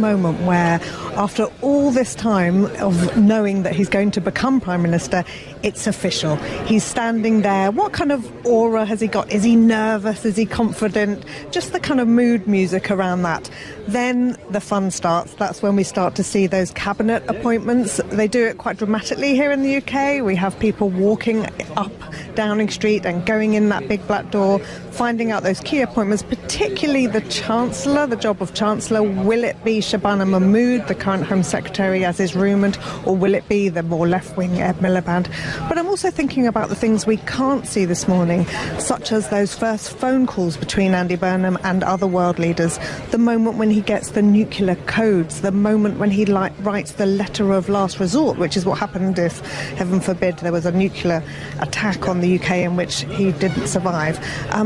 moment where, after all this time of knowing that he's going to become Prime Minister, it's official. He's standing there. What kind of aura has he got? Is he nervous? Is he confident? Just the kind of mood music around that. Then the fun starts. That's when we start to see those cabinet appointments. They do it quite dramatically here in the UK. We have people walking up Downing Street and going in that big black door, finding out those key appointments, particularly the Chancellor, the job of Chancellor. Will it be Shabana Mahmood, the current Home Secretary, as is rumoured, or will it be the more left-wing Ed Miliband? But I'm also thinking about the things we can't see this morning, such as those first phone calls between Andy Burnham and other world leaders, the moment when he gets the nuclear codes, the moment when he writes the letter of last resort, which is what happened if, heaven forbid, there was a nuclear attack on the UK in which he didn't survive.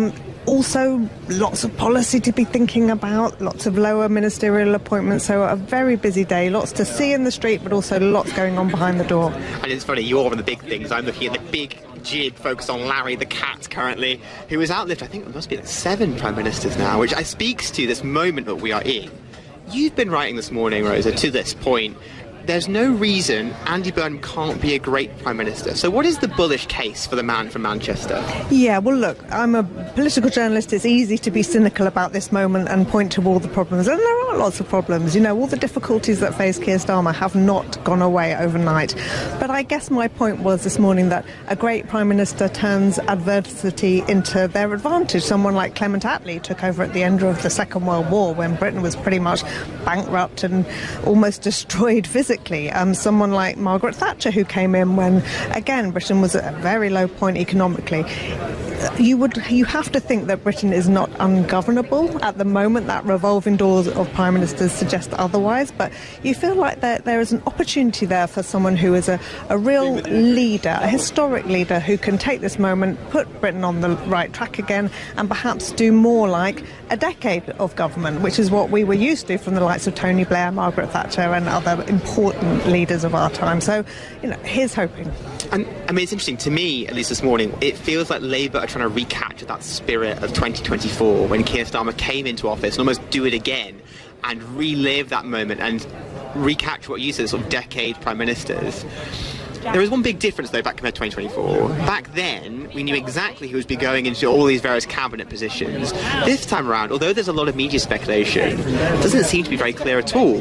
Also, lots of policy to be thinking about, lots of lower ministerial appointments, so a very busy day, lots to see in the street, but also lots going on behind the door. And it's funny, you're one of the big things. I'm looking at the big jib focused on Larry the cat currently, who has outlived, I think it must be like 7 prime ministers now, which speaks to this moment that we are in. You've been writing this morning, Rosa, to this point. There's no reason Andy Burnham can't be a great Prime Minister. So what is the bullish case for the man from Manchester? Yeah, well, look, I'm a political journalist. It's easy to be cynical about this moment and point to all the problems. And there are lots of problems. You know, all the difficulties that face Keir Starmer have not gone away overnight. But I guess my point was this morning that a great Prime Minister turns adversity into their advantage. Someone like Clement Attlee took over at the end of the Second World War when Britain was pretty much bankrupt and almost destroyed physically. Someone like Margaret Thatcher, who came in when, again, Britain was at a very low point economically. You have to think that Britain is not ungovernable at the moment. That revolving doors of prime ministers suggest otherwise, but you feel like there is an opportunity there for someone who is a real leader, a historic leader, who can take this moment, put Britain on the right track again, and perhaps do more like a decade of government, which is what we were used to from the likes of Tony Blair, Margaret Thatcher, and other important leaders of our time. So, you know, here's hoping. And I mean, it's interesting to me, at least this morning, it feels like Labour are trying to recapture that spirit of 2024 when Keir Starmer came into office and almost do it again and relive that moment and recapture what you said, sort of decade prime ministers. There is one big difference, though, back compared to 2024. Back then, we knew exactly who was going into all these various cabinet positions. This time around, although there's a lot of media speculation, it doesn't seem to be very clear at all.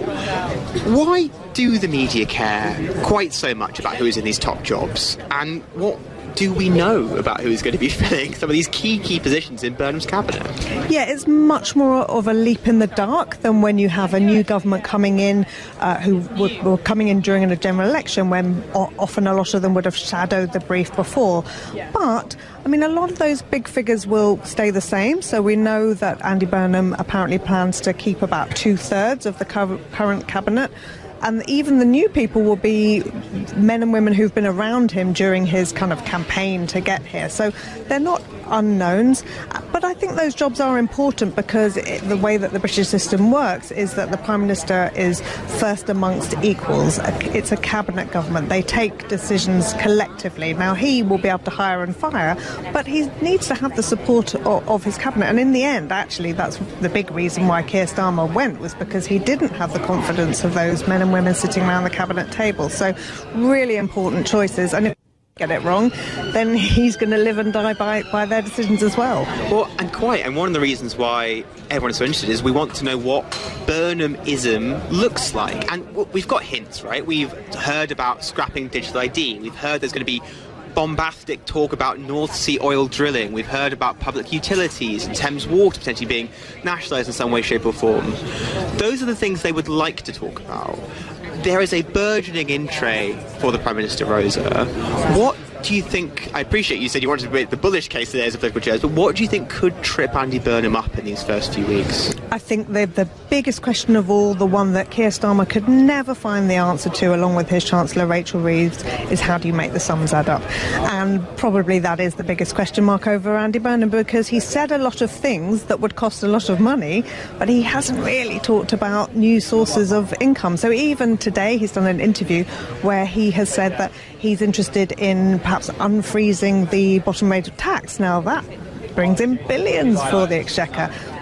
Why do the media care quite so much about who is in these top jobs? And what do we know about who is going to be filling some of these key positions in Burnham's cabinet? Yeah, it's much more of a leap in the dark than when you have a new government coming in who were coming in during a general election when often a lot of them would have shadowed the brief before. But, I mean, a lot of those big figures will stay the same. So we know that Andy Burnham apparently plans to keep about 2/3 of the current cabinet. And even the new people will be men and women who've been around him during his kind of campaign to get here. So they're not unknowns. But I think those jobs are important because the way that the British system works is that the Prime Minister is first amongst equals. It's a cabinet government. They take decisions collectively. Now, he will be able to hire and fire, but he needs to have the support of his cabinet. And in the end, actually, that's the big reason why Keir Starmer went, was because he didn't have the confidence of those men and women sitting around the cabinet table. So really important choices. And if get it wrong, then he's going to live and die by their decisions as well. Well, and one of the reasons why everyone is so interested is we want to know what Burnhamism looks like. And we've got hints, right? We've heard about scrapping digital ID. We've heard there's going to be bombastic talk about North Sea oil drilling. We've heard about public utilities and Thames Water potentially being nationalised in some way, shape or form. Those are the things they would like to talk about. There is a burgeoning in tray for the Prime Minister, Rosa. What do you think, I appreciate you said you wanted to make the bullish case today as a political journalist, but what do you think could trip Andy Burnham up in these first few weeks? I think the biggest question of all, the one that Keir Starmer could never find the answer to, along with his Chancellor Rachel Reeves, is how do you make the sums add up? And probably that is the biggest question mark over Andy Burnham, because he said a lot of things that would cost a lot of money, but he hasn't really talked about new sources of income. So even today he's done an interview where he has said that he's interested in perhaps unfreezing the bottom rate of tax. Now that brings in billions for the Exchequer.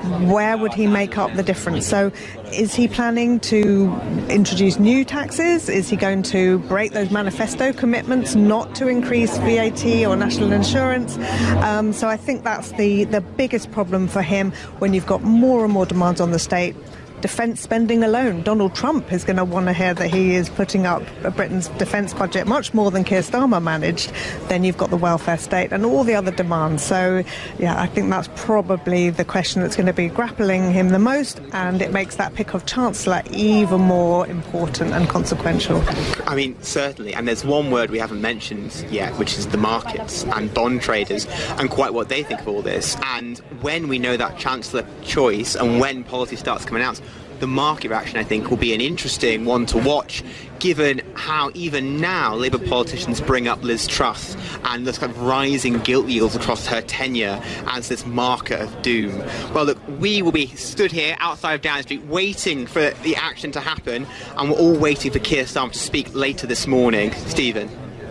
where would he make up the difference? So is he planning to introduce new taxes? Is he going to break those manifesto commitments not to increase VAT or national insurance? So I think that's the biggest problem for him when you've got more and more demands on the state. Defence spending alone. Donald Trump is going to want to hear that he is putting up Britain's defence budget much more than Keir Starmer managed. Then you've got the welfare state and all the other demands. So, yeah, I think that's probably the question that's going to be grappling him the most, and it makes that pick of Chancellor even more important and consequential. I mean, certainly. And there's one word we haven't mentioned yet, which is the markets and bond traders and quite what they think of all this. And when we know that Chancellor choice and when policy starts coming out, the market reaction, I think, will be an interesting one to watch, given how even now Labour politicians bring up Liz Truss and this kind of rising gilt yields across her tenure as this marker of doom. Well, look, we will be stood here outside of Downing Street waiting for the action to happen, and we're all waiting for Keir Starmer to speak later this morning. Stephen.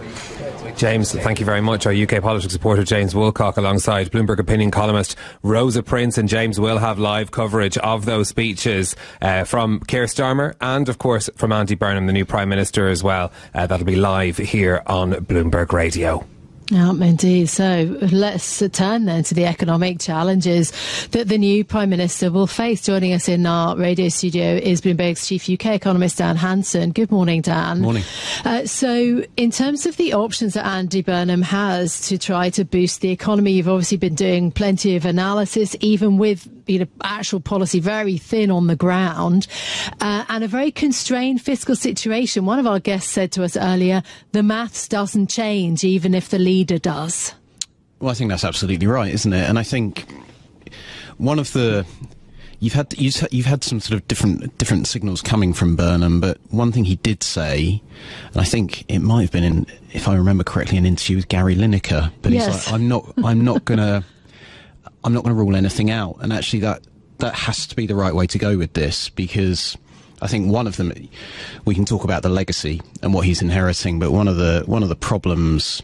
James, thank you very much. Our UK politics reporter James Woolcock alongside Bloomberg opinion columnist Rosa Prince, and James will have live coverage of those speeches from Keir Starmer and of course from Andy Burnham, the new Prime Minister as well. That'll be live here on Bloomberg Radio. Indeed. So let's turn then to the economic challenges that the new Prime Minister will face. Joining us in our radio studio is Bloomberg's chief UK economist Dan Hanson. Good morning, Dan. Morning. So in terms of the options that Andy Burnham has to try to boost the economy, you've obviously been doing plenty of analysis, even with actual policy very thin on the ground, and a very constrained fiscal situation. One of our guests said to us earlier, the maths doesn't change even if the leader does. Well, I think that's absolutely right, isn't it? And I think one of the you've had some sort of different signals coming from Burnham, but one thing he did say, and I think it might have been in, if I remember correctly, an interview with Gary Lineker, but yes. He's like, I'm not gonna rule anything out, and actually that has to be the right way to go with this, because I think one of them, we can talk about the legacy and what he's inheriting, but one of the problems